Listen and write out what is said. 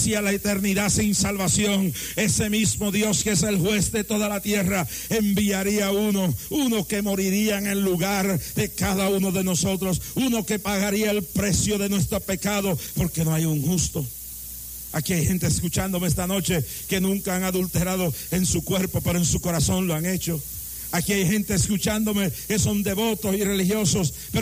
hacia la eternidad sin salvación, ese mismo Dios que es el juez de toda la tierra enviaría uno que moriría en el lugar de cada uno de nosotros, uno que pagaría el precio de nuestro pecado, porque no hay un justo. Aquí hay gente escuchándome esta noche que nunca han adulterado en su cuerpo, pero en su corazón lo han hecho. Aquí hay gente escuchándome que son devotos y religiosos, pero